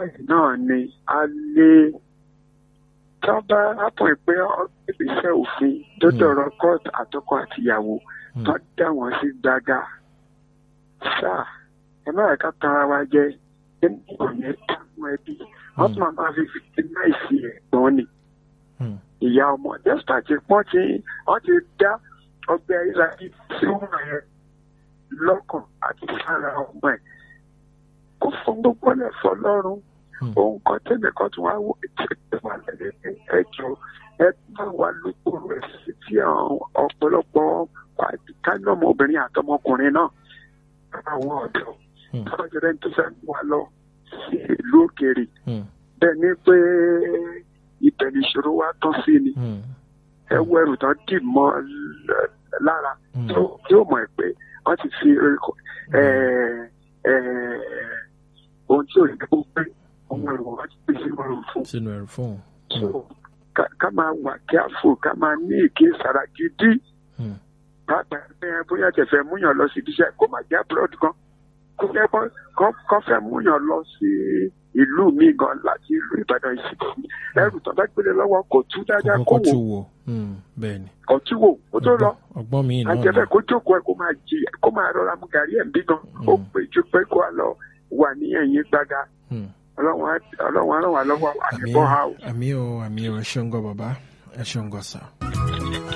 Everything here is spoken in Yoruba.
bẹ́ẹ̀ náà ni a lè tọ́ba àpọ̀ pé ìgbésẹ̀ òfin tó dọ̀rọ̀ kóòtù àtọkọ àtìyàwó tó dá wọn sí gbága sáà ẹ má ẹ̀ka tara wa jẹ ẹni ọ̀yẹ́ táwọn ẹbí wọ́n tún máa fi fìtínàìsì ẹ̀gbọ́n ni ìyá ọmọ despite wọ́n ti dá ọgbẹ́ ìlàjì tí wọ́n yẹn lọ́kàn àti sára ọmọ ẹ̀ kó fún gbogbo ẹ̀ fọlọ́run ohun kan tẹ́lẹ̀ kan tún wá wò ètò wà lẹ́yìn ẹjọ́ ẹ bá wà lóko rẹ̀ sí tí àwọn ọ̀pọ̀lọpọ̀ kánú ọmọbìnrin àtọmọkùnrin náà àwọn ọ̀dọ́ tọ́jọ́rẹ́ tó fẹ́ wà lọ sí ìlú òkèèrè bẹ́ẹ̀ ni pé ìbẹ̀rẹ̀ ìṣòro wa tán sí ni ẹ wọ ẹrù tán dì mọ́ lára yóò mọ̀ pé wọ́n ti fi ohun tí ò yẹ kó pé ohun ẹrù wọn ti pè sínú ẹrù fún ká máa wà kíáfò ká máa ní ìkíyèsára gidi pàápàá bóyá tẹ̀fẹ̀ múyàn lọ sí ibiṣẹ́ kó má jẹ́ abroad gan kó jẹ́ kó fẹ́ múyàn lọ sí ìlú mi gan láti ìlú Ìbàdàn ìsìnkú ẹrù tó bá gbélé lọ́wọ́ kò tú dáadáa kó wò bẹ́ẹ̀ni kò tú wò kó tó lọ ọgbọ́n mi náà àjẹfẹ́ kó jókòó ẹ̀ kó máa rọra mú gàrí ẹ̀ ń bí gan ó pé ju pé kó a lọ wà ní ẹ̀yìn gbága ọlọ́run á ràn wá lọ́wọ́ àdìbò ha o. àmì o ẹ ṣeun gan bàbá ẹ ṣeun gan sà.